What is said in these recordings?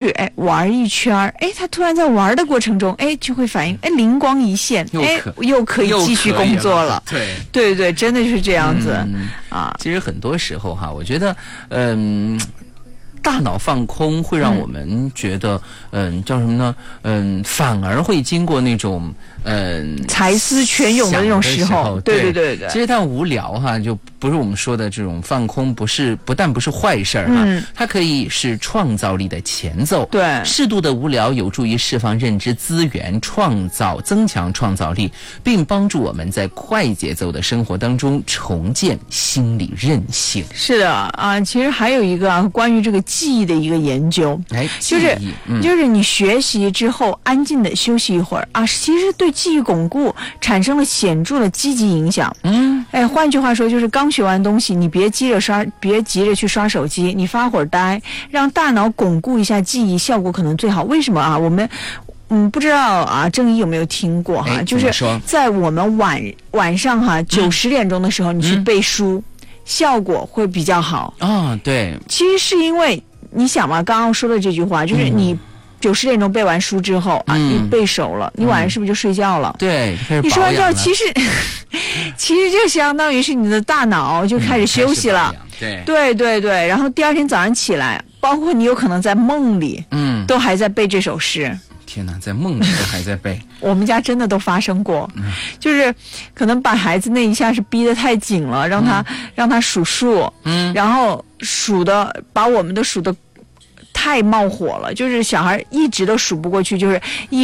玩一圈，他突然在玩的过程中就会反应灵光一现，又可以继续工作了。对，真的是这样子啊。 其实很多时候哈，我觉得大脑放空会让我们觉得叫什么呢？反而会经过那种才思泉涌的那种时候。对。 其实但无聊哈，就不是我们说的这种放空，不但不是坏事哈，它可以是创造力的前奏。 对， 适度的无聊有助于释放认知资源，增强创造力，并帮助我们在快节奏的生活当中重建心理韧性。 是的啊，其实还有一个关于这个记忆的一个研究，就是你学习之后安静的休息一会儿啊，其实对记忆巩固产生了显著的积极影响。换句话说，就是刚学完东西，你别急着去刷手机，你发会儿呆，让大脑巩固一下记忆，效果可能最好。为什么啊？我们不知道啊，郑一有没有听过哈？就是在我们晚上哈9-10点钟的时候，你去背书。效果会比较好对， 其实是因为你想嘛，刚刚说的这句话，就是你9-10点钟背完书之后你背熟了，你晚上是不是就睡觉了？ 对， 你睡完觉其实就相当于是你的大脑就开始休息了。对，然后第二天早上起来，包括你有可能在梦里都还在背这首诗。 天哪，在梦里都还在背。 我们家真的都发生过，就是可能把孩子那一下是逼得太紧了，让他数数，然后把我们都数得太冒火了，就是小孩一直都数不过去，就是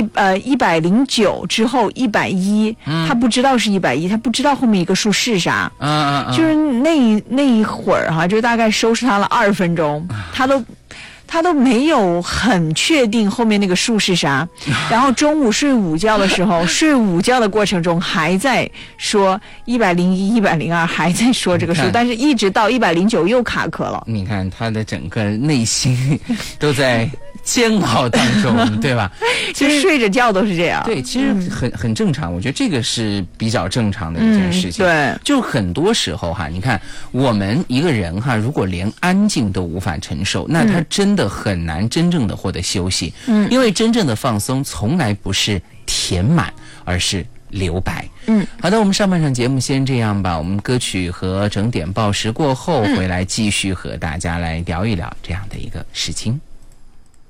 109之后110，他不知道是110，他不知道后面一个数是啥，就是那一会儿哈，就大概收拾他了20分钟，他都没有很确定后面那个数是啥，然后中午睡午觉的时候，睡午觉的过程中还在说101、102，还在说这个数，但是一直到109又卡壳了。 你看他的整个内心都在煎熬当中，对吧？ 其实睡着觉都是这样。 对，其实很正常，我觉得这个是比较正常的一件事情。 对， 就很多时候哈，你看我们一个人哈，如果连安静都无法承受，那他真的很难真正的获得休息。因为真正的放松从来不是填满，而是留白。好的，我们上半场节目先这样吧，我们歌曲和整点报时过后回来继续和大家来聊一聊这样的一个事情。